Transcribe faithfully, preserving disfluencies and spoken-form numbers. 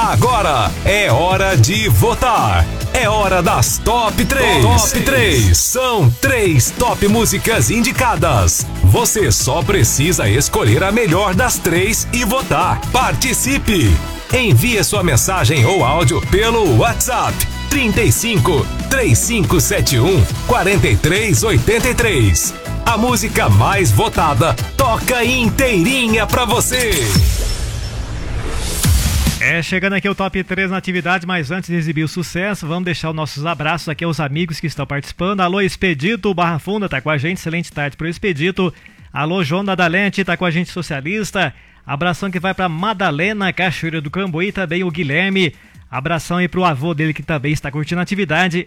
Agora é hora de votar. É hora das Top três. Top três. São três top músicas indicadas. Você só precisa escolher a melhor das três e votar. Participe! Envie sua mensagem ou áudio pelo WhatsApp trinta e cinco, trinta e cinco setenta e um, quarenta e três oitenta e três. A música mais votada toca inteirinha pra você. É, chegando aqui o Top três na atividade, mas antes de exibir o sucesso, vamos deixar os nossos abraços aqui aos amigos que estão participando. Alô, Expedito, Barra Funda, tá com a gente, excelente tarde pro Expedito. Alô, João Nadalente, tá com a gente, socialista. Abração que vai pra Madalena, Cachoeira do Cambuí, também o Guilherme. Abração aí pro avô dele que também está curtindo a atividade.